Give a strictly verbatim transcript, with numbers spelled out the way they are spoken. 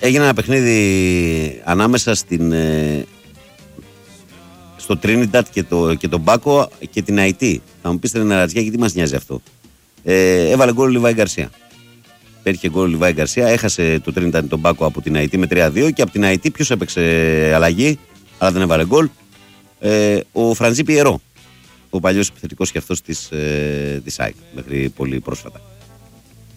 έγινε ένα παιχνίδι ανάμεσα στην, ε, στο Τρίνιντατ και, το, και τον Μπάκο και την Αϊτή. Θα μου πείτε την Αρατζιά, γιατί μας νοιάζει αυτό. Ε, έβαλε γκολ ο Λιβάη Γκαρσία. Πέτυχε γκολ ο Λιβάη Γκαρσία, έχασε το Τρίνιντατ τον Μπάκο από την Αϊτή με τρία δύο και από την Αϊτή ποιος έπαιξε αλλαγή, αλλά δεν έβαλε γκολ. Ε, ο Φραντζή Πιερό, ο παλιός επιθετικός και αυτός της, ε, της ΑΕΚ μέχρι πολύ πρόσφατα.